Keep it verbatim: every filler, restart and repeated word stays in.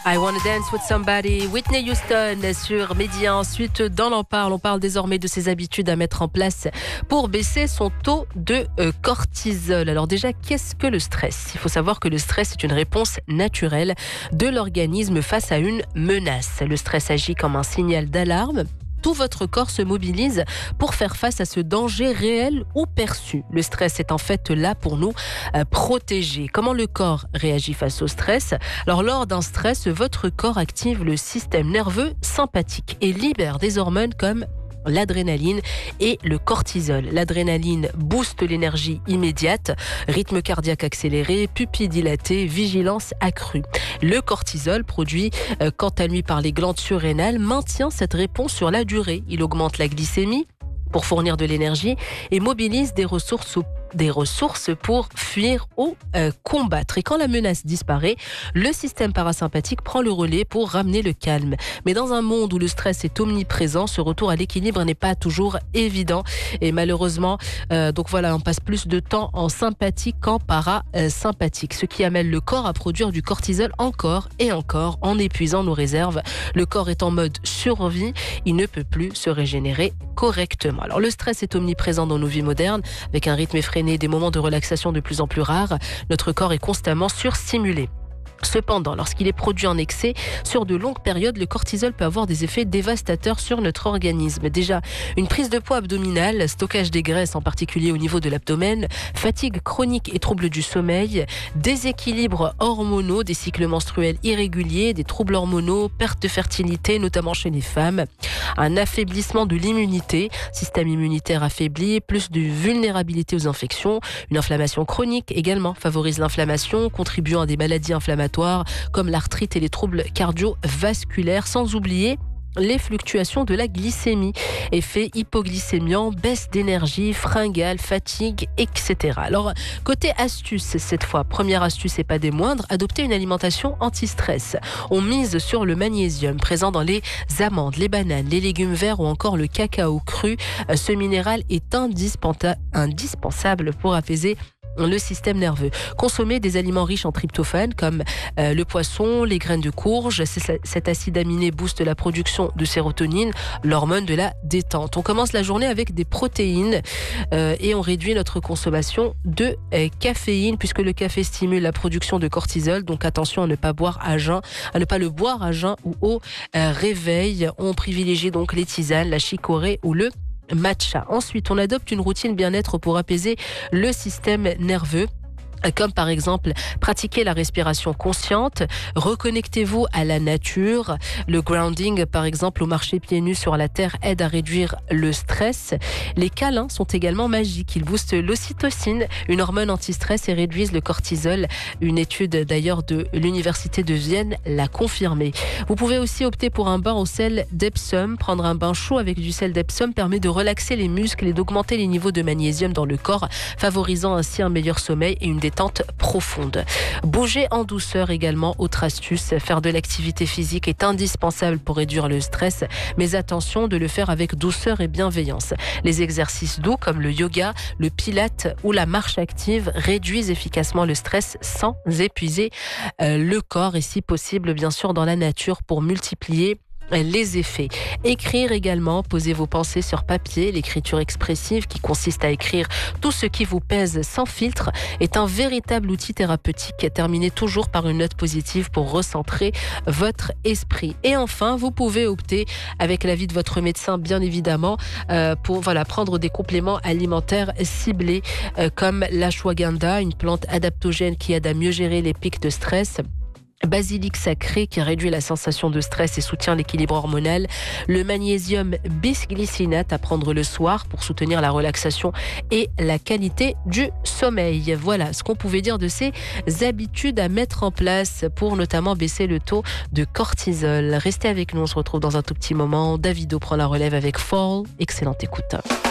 I Wanna Dance with Somebody, Whitney Houston sur Média. Ensuite, dans l'En parle, on parle désormais de ses habitudes à mettre en place pour baisser son taux de euh, cortisol. Alors déjà, qu'est-ce que le stress ? Il faut savoir que le stress est une réponse naturelle de l'organisme face à une menace. Le stress agit comme un signal d'alarme. Tout votre corps se mobilise pour faire face à ce danger réel ou perçu. Le stress est en fait là pour nous euh, protéger. Comment le corps réagit face au stress ? Alors lors d'un stress, votre corps active le système nerveux sympathique et libère des hormones comme l'adrénaline et le cortisol. L'adrénaline booste l'énergie immédiate, rythme cardiaque accéléré, pupilles dilatées, vigilance accrue. Le cortisol, produit euh, quant à lui par les glandes surrénales, maintient cette réponse sur la durée. Il augmente la glycémie pour fournir de l'énergie et mobilise des ressources des ressources pour fuir ou euh, combattre. Et quand la menace disparaît, le système parasympathique prend le relais pour ramener le calme. Mais dans un monde où le stress est omniprésent, ce retour à l'équilibre n'est pas toujours évident. Et malheureusement, euh, donc voilà, on passe plus de temps en sympathique qu'en parasympathique, ce qui amène le corps à produire du cortisol encore et encore en épuisant nos réserves. Le corps est en mode survie, il ne peut plus se régénérer correctement. Alors le stress est omniprésent dans nos vies modernes, avec un rythme effréné, des moments de relaxation de plus en plus rares. Notre corps est constamment surstimulé. Cependant, lorsqu'il est produit en excès, sur de longues périodes, le cortisol peut avoir des effets dévastateurs sur notre organisme. Déjà, une prise de poids abdominale, stockage des graisses, en particulier au niveau de l'abdomen, fatigue chronique et troubles du sommeil, déséquilibres hormonaux, des cycles menstruels irréguliers, des troubles hormonaux, perte de fertilité, notamment chez les femmes, un affaiblissement de l'immunité, système immunitaire affaibli, plus de vulnérabilité aux infections, une inflammation chronique également favorise l'inflammation, contribuant à des maladies inflammatoires comme l'arthrite et les troubles cardiovasculaires, sans oublier les fluctuations de la glycémie, effet hypoglycémiant, baisse d'énergie, fringale, fatigue, et cetera. Alors, côté astuce, cette fois, première astuce et pas des moindres, adopter une alimentation anti-stress. On mise sur le magnésium présent dans les amandes, les bananes, les légumes verts ou encore le cacao cru. Ce minéral est indispensa- indispensable pour apaiser le système nerveux. Consommer des aliments riches en tryptophane comme euh, le poisson, les graines de courge. Cet acide aminé booste la production de sérotonine, l'hormone de la détente. On commence la journée avec des protéines euh, et on réduit notre consommation de euh, caféine puisque le café stimule la production de cortisol. Donc attention à ne pas boire à jeun, à ne pas le boire à jeun ou au euh, réveil. On privilégie donc les tisanes, la chicorée ou le matcha. Ensuite, on adopte une routine bien-être pour apaiser le système nerveux, comme par exemple pratiquer la respiration consciente, reconnectez-vous à la nature. Le grounding, par exemple, au marcher pieds nus sur la terre, aide à réduire le stress. Les câlins sont également magiques. Ils boostent l'ocytocine, une hormone anti-stress, et réduisent le cortisol. Une étude d'ailleurs de l'Université de Vienne l'a confirmé. Vous pouvez aussi opter pour un bain au sel d'Epsom. Prendre un bain chaud avec du sel d'Epsom permet de relaxer les muscles et d'augmenter les niveaux de magnésium dans le corps, favorisant ainsi un meilleur sommeil et une détente profonde. Bouger en douceur également, autre astuce. Faire de l'activité physique est indispensable pour réduire le stress, mais attention de le faire avec douceur et bienveillance. Les exercices doux comme le yoga, le pilate ou la marche active réduisent efficacement le stress sans épuiser euh, le corps et si possible bien sûr dans la nature pour multiplier les effets. Écrire également, posez vos pensées sur papier. L'écriture expressive, qui consiste à écrire tout ce qui vous pèse sans filtre, est un véritable outil thérapeutique. Terminez toujours par une note positive pour recentrer votre esprit. Et enfin, vous pouvez opter, avec l'avis de votre médecin bien évidemment, euh, pour voilà, prendre des compléments alimentaires ciblés euh, comme l'ashwagandha, une plante adaptogène qui aide à mieux gérer les pics de stress. Basilic sacré qui réduit la sensation de stress et soutient l'équilibre hormonal. Le magnésium bisglycinate à prendre le soir pour soutenir la relaxation et la qualité du sommeil. Voilà ce qu'on pouvait dire de ces habitudes à mettre en place pour notamment baisser le taux de cortisol. Restez avec nous, on se retrouve dans un tout petit moment. Davido prend la relève avec Fall. Excellente écoute.